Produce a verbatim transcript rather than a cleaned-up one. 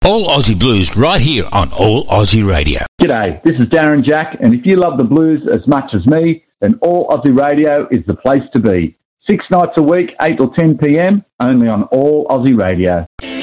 All Aussie Blues right here on All Aussie Radio. G'day, this is Darren Jack, and if you love the blues as much as me, then All Aussie Radio is the place to be. Six nights a week, eight till ten p.m, only on All Aussie Radio.